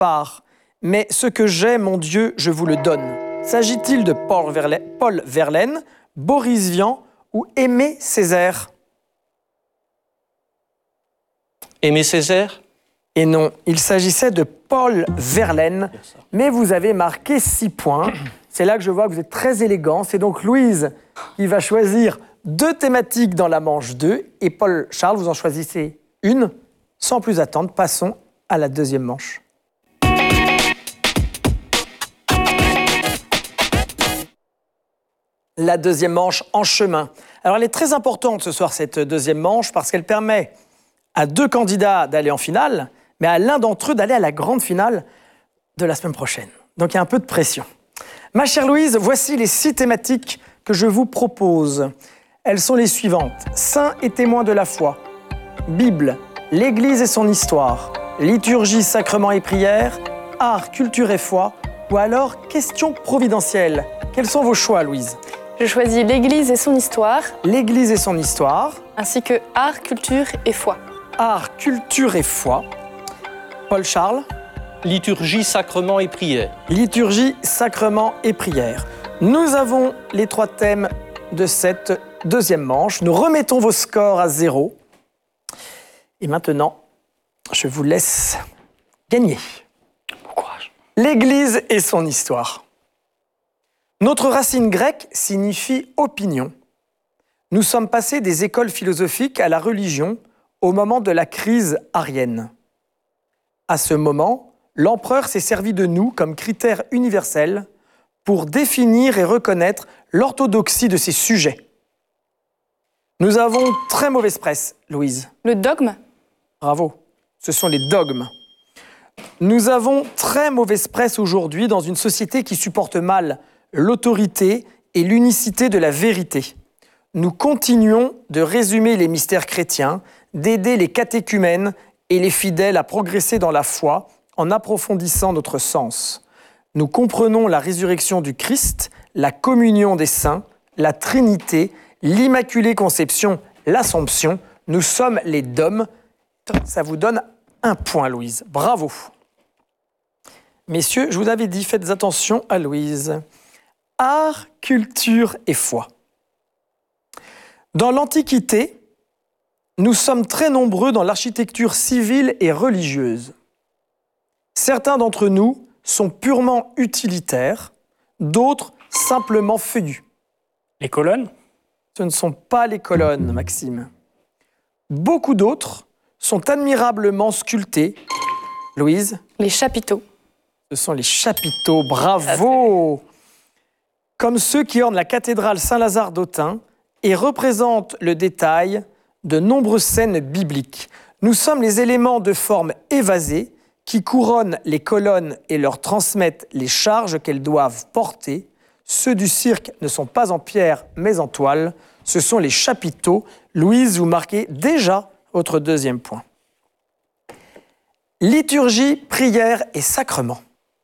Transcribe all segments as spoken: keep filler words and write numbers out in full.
part. Mais ce que j'ai, mon Dieu, je vous le donne. S'agit-il de Paul Verlaine, Paul Verlaine, Boris Vian ou Aimé Césaire? Aimé Césaire? Et non, il s'agissait de Paul Verlaine, mais vous avez marqué six points. C'est là que je vois que vous êtes très élégant. C'est donc Louise qui va choisir deux thématiques dans la manche deux, et Paul Charles, vous en choisissez une. Sans plus attendre, passons à la deuxième manche. La deuxième manche en chemin. Alors elle est très importante ce soir, cette deuxième manche, parce qu'elle permet à deux candidats d'aller en finale, mais à l'un d'entre eux d'aller à la grande finale de la semaine prochaine. Donc il y a un peu de pression. Ma chère Louise, voici les six thématiques que je vous propose. Elles sont les suivantes. Saints et témoins de la foi, Bible, l'Église et son histoire, liturgie, sacrements et prières, art, culture et foi, ou alors questions providentielles. Quels sont vos choix, Louise? Je choisis l'Église et son histoire. L'Église et son histoire. Ainsi que art, culture et foi. Art, culture et foi. Paul Charles. Liturgie, sacrements et prières. Liturgie, sacrements et prières. Nous avons les trois thèmes de cette deuxième manche. Nous remettons vos scores à zéro. Et maintenant, je vous laisse gagner. Bon courage. L'Église et son histoire. Notre racine grecque signifie opinion. Nous sommes passés des écoles philosophiques à la religion au moment de la crise arienne. À ce moment, l'empereur s'est servi de nous comme critère universel pour définir et reconnaître l'orthodoxie de ses sujets. Nous avons très mauvaise presse, Louise. Le dogme. Bravo, ce sont les dogmes. Nous avons très mauvaise presse aujourd'hui dans une société qui supporte mal l'autorité et l'unicité de la vérité. Nous continuons de résumer les mystères chrétiens, d'aider les catéchumènes et les fidèles à progresser dans la foi en approfondissant notre sens. Nous comprenons la résurrection du Christ, la communion des saints, la Trinité, l'Immaculée Conception, l'Assomption. Nous sommes les D O M. Ça vous donne un point, Louise. Bravo. Messieurs, je vous avais dit, faites attention à Louise. Art, culture et foi. Dans l'Antiquité, nous sommes très nombreux dans l'architecture civile et religieuse. Certains d'entre nous sont purement utilitaires, d'autres simplement feuillus. Les colonnes? Ce ne sont pas les colonnes, Maxime. Beaucoup d'autres sont admirablement sculptés. Louise? Les chapiteaux. Ce sont les chapiteaux, bravo! Comme ceux qui ornent la cathédrale Saint-Lazare d'Autun et représentent le détail de nombreuses scènes bibliques. Nous sommes les éléments de forme évasée qui couronnent les colonnes et leur transmettent les charges qu'elles doivent porter. Ceux du cirque ne sont pas en pierre mais en toile. Ce sont les chapiteaux. Louise, vous marquez déjà votre deuxième point. Liturgie, prière et sacrement.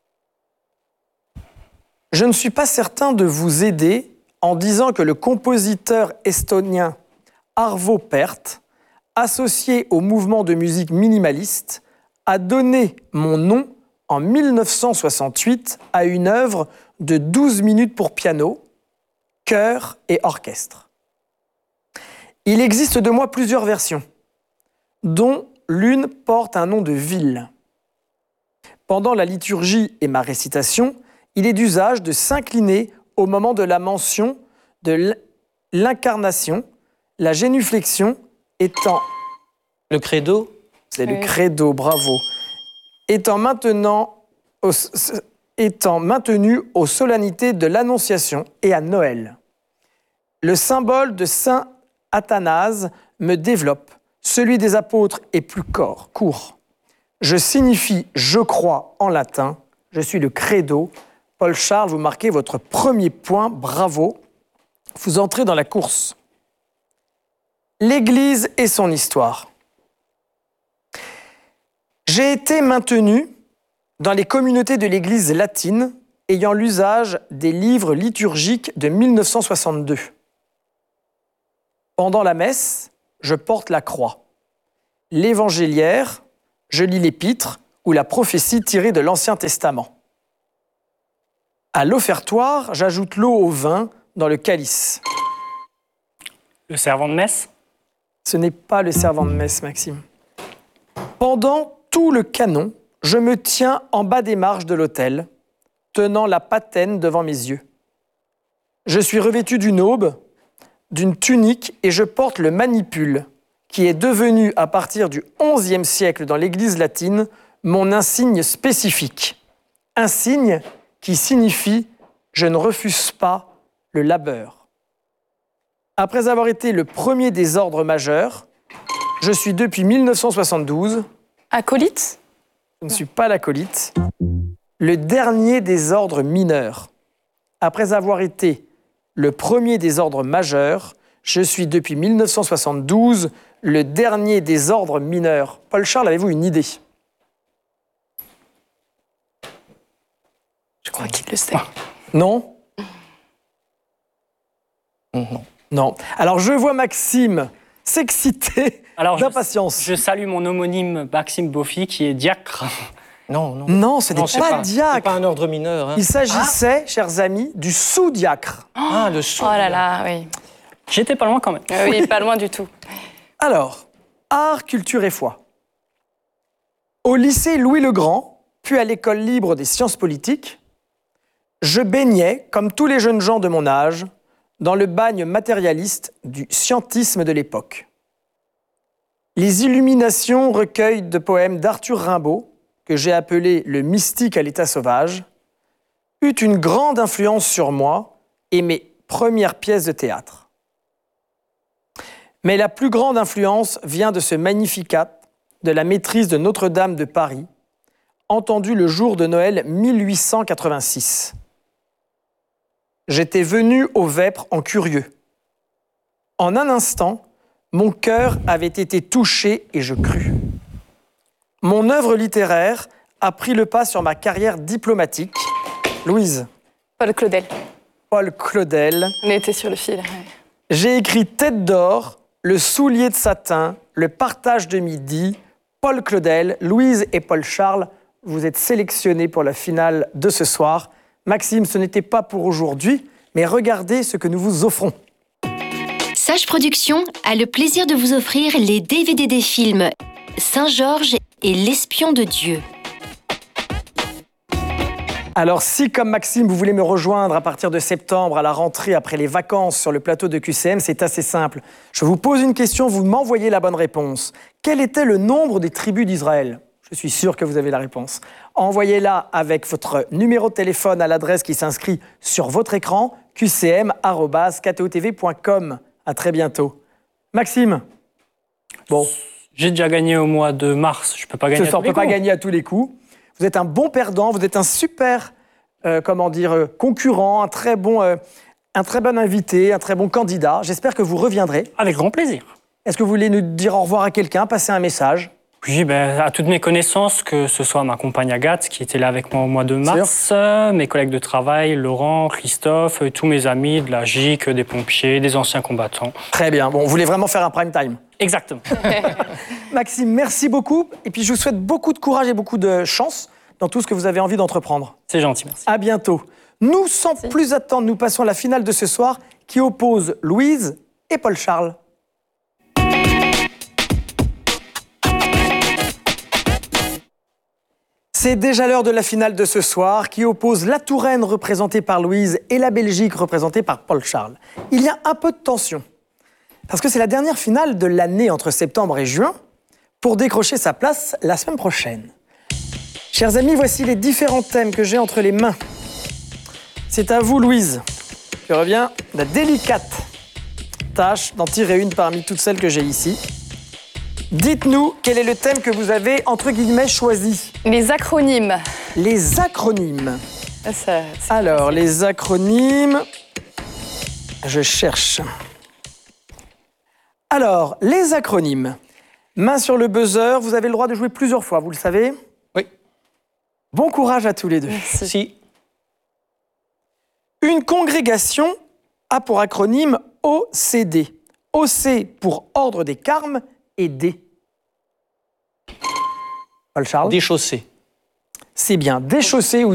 Je ne suis pas certain de vous aider en disant que le compositeur estonien Arvo Pärt, associé au mouvement de musique minimaliste, a donné mon nom en mille neuf cent soixante-huit à une œuvre de douze minutes pour piano, chœur et orchestre. Il existe de moi plusieurs versions, dont l'une porte un nom de ville. Pendant la liturgie et ma récitation, il est d'usage de s'incliner au moment de la mention de l'incarnation, la génuflexion étant... Le credo? C'est Oui. le credo, bravo. Étant, maintenant, au, étant maintenu aux solennités de l'Annonciation et à Noël. Le symbole de Saint Athanase me développe. Celui des apôtres est plus court. court. Je signifie « je crois » en latin. Je suis le credo. Paul Charles, vous marquez votre premier point. Bravo. Vous entrez dans la course. L'Église et son histoire. J'ai été maintenu dans les communautés de l'Église latine ayant l'usage des livres liturgiques de mille neuf cent soixante-deux. Pendant la messe, je porte la croix. L'évangéliaire, je lis l'épître ou la prophétie tirée de l'Ancien Testament. À l'offertoire, j'ajoute l'eau au vin dans le calice. Le servant de messe. Ce n'est pas le servant de messe, Maxime. Pendant tout le canon, je me tiens en bas des marches de l'autel, tenant la patène devant mes yeux. Je suis revêtu d'une aube, d'une tunique, et je porte le manipule, qui est devenu, à partir du onzième siècle dans l'Église latine, mon insigne spécifique. Insigne qui signifie « je ne refuse pas le labeur ». Après avoir été le premier des ordres majeurs, je suis depuis mille neuf cent soixante-douze... Acolyte? Je ne suis pas l'acolyte. Le dernier des ordres mineurs. Après avoir été le premier des ordres majeurs, je suis depuis mille neuf cent soixante-douze le dernier des ordres mineurs. Paul Charles, avez-vous une idée? Je crois qu'il le sait. Non? Non. Non. Alors je vois Maxime s'exciter d'impatience. Je, je salue mon homonyme Maxime Boffy qui est diacre. Non, non. Non, ce n'est Non, c'est pas, pas- diacre. C'est pas un ordre mineur. Hein. Il s'agissait, chers amis, du sous-diacre. Ah, le sou. Oh là là, oui. J'étais pas loin quand même. Euh, oui, pas loin du tout. Alors, art, culture et foi. Au lycée Louis-le-Grand, puis à l'école libre des sciences politiques, je baignais, comme tous les jeunes gens de mon âge, dans le bagne matérialiste du scientisme de l'époque. Les Illuminations, recueil de poèmes d'Arthur Rimbaud, que j'ai appelé le mystique à l'état sauvage, eut une grande influence sur moi et mes premières pièces de théâtre. Mais la plus grande influence vient de ce Magnificat de la maîtrise de Notre-Dame de Paris, entendu le jour de Noël mille huit cent quatre-vingt-six. J'étais venu au Vêpres en curieux. En un instant, mon cœur avait été touché et je crus. Mon œuvre littéraire a pris le pas sur ma carrière diplomatique. Louise. Paul Claudel. Paul Claudel. On était sur le fil. Ouais. J'ai écrit Tête d'or, Le soulier de satin, Le partage de midi, Paul Claudel, Louise et Paul Charles. Vous êtes sélectionnés pour la finale de ce soir. Maxime, ce n'était pas pour aujourd'hui, mais regardez ce que nous vous offrons. Sage Productions a le plaisir de vous offrir les D V D des films Saint-Georges et L'espion de Dieu. Alors si, comme Maxime, vous voulez me rejoindre à partir de septembre à la rentrée après les vacances sur le plateau de Q C M, c'est assez simple. Je vous pose une question, vous m'envoyez la bonne réponse. Quel était le nombre des tribus d'Israël ? Je suis sûr que vous avez la réponse. Envoyez-la avec votre numéro de téléphone à l'adresse qui s'inscrit sur votre écran, q c m arobase k t o t v point com. À très bientôt. Maxime. Bon. J'ai déjà gagné au mois de mars. Je peux pas gagner Ce à soir, on tous ne les peut pas coups. gagner à tous les coups. Vous êtes un bon perdant, vous êtes un super, euh, comment dire, euh, concurrent, un très bon, euh, un très bon invité, un très bon candidat. J'espère que vous reviendrez. Avec grand plaisir. Est-ce que vous voulez nous dire au revoir à quelqu'un, passer un message ? Oui, ben, à toutes mes connaissances, que ce soit ma compagne Agathe, qui était là avec moi au mois de mars, euh, mes collègues de travail, Laurent, Christophe, euh, tous mes amis de la G I C, des pompiers, des anciens combattants. Très bien. Bon, on voulait vraiment faire un prime time. Exactement. Maxime, merci beaucoup. Et puis, je vous souhaite beaucoup de courage et beaucoup de chance dans tout ce que vous avez envie d'entreprendre. C'est gentil, merci. À bientôt. Nous, sans plus attendre, nous passons à la finale de ce soir qui oppose Louise et Paul Charles. C'est déjà l'heure de la finale de ce soir qui oppose la Touraine représentée par Louise et la Belgique représentée par Paul Charles. Il y a un peu de tension parce que c'est la dernière finale de l'année entre septembre et juin pour décrocher sa place la semaine prochaine. Chers amis, voici les différents thèmes que j'ai entre les mains. C'est à vous, Louise. Je reviens la délicate tâche d'en tirer une parmi toutes celles que j'ai ici. Dites-nous quel est le thème que vous avez, entre guillemets, choisi. Les acronymes. Les acronymes. Ça, ça- Alors, les acronymes... Je cherche. Alors, les acronymes. Main sur le buzzer, vous avez le droit de jouer plusieurs fois, vous le savez ? Oui. Bon courage à tous les deux. Si. Une congrégation a pour acronyme O C D. O C pour Ordre des Carmes et D. Paul Charles. Déchaussé. C'est bien déchaussé ou